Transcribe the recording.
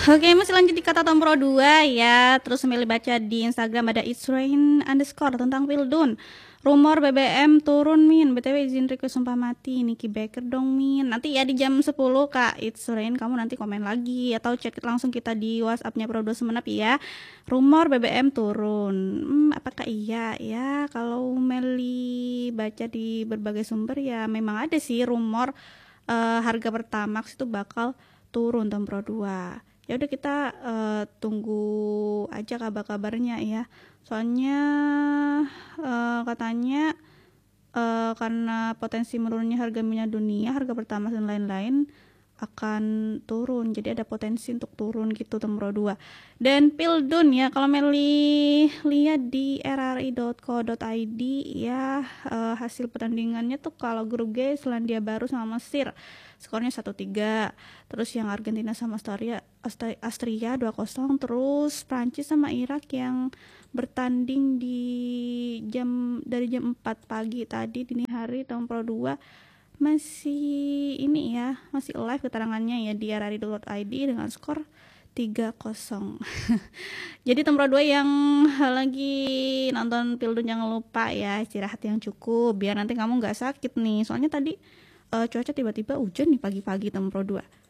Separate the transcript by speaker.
Speaker 1: Oke, masih lanjut di kata Tom Pro 2 ya. Terus sambil baca di Instagram ada It's Rain underscore tentang Pildun. Rumor BBM turun Min. BTW izin request sumpah mati Nicky Baker dong Min. Nanti ya di jam 10 Kak It's Rain kamu nanti komen lagi atau cek langsung kita di WhatsApp-nya Pro 2 Semenap ya. Rumor BBM turun. Apakah iya ya? Kalau Meli baca di berbagai sumber ya memang ada sih rumor harga Pertamax itu bakal turun Tom Pro 2. Ya udah kita tunggu aja kabar-kabarnya ya. Soalnya katanya karena potensi menurunnya harga minyak dunia, harga Pertamax dan lain-lain akan turun. Jadi ada potensi untuk turun gitu Tempro 2. Dan Pildun ya, kalau Meli lihat di rri.co.id ya, hasil pertandingannya tuh kalau grup G Selandia Baru sama Mesir skornya 1-3. Terus yang Argentina sama Austria 2-0. Terus Prancis sama Irak yang bertanding dari jam 4 pagi tadi dini hari tahun Pro 2 masih live keterangannya ya di rri.id dengan skor 3-0. Jadi Tempro 2 yang lagi nonton Pildun jangan lupa ya istirahat yang cukup biar nanti kamu nggak sakit nih. Soalnya tadi cuaca tiba-tiba hujan nih pagi-pagi Tempro 2.